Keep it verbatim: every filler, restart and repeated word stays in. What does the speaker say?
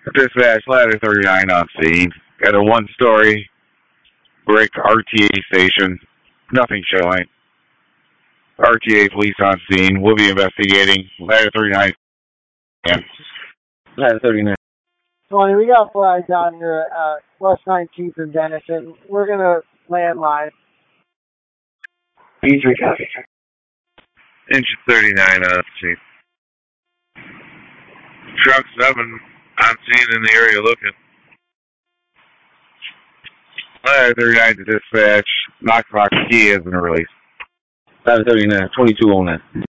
Dispatch, ladder thirty-nine on scene. Got a one-story brick R T A station. Nothing showing. R T A police on scene. We'll be investigating. Ladder thirty-nine. Ladder thirty-nine. twenty, we got flags down here at uh, West nineteenth and Dennison. We're going to land live. B three copy. Engine thirty-nine on scene. Truck seven on scene in the area looking. Ladder thirty-nine to dispatch. Knockbox key has been released. Ladder thirty-nine, twenty-two oh nine.